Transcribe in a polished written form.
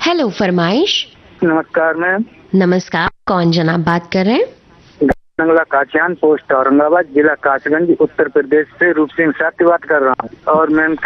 Hello, फरमाइश। नमस्कार ma'am. नमस्कार, कौन जनाब बात कर रहे हैं? नंगला काचियान, पोस्ट औरंगाबाद, जिला कासगंज, उत्तर प्रदेश से रूप सिंह साथी बात कर रहा हूँ। और मैम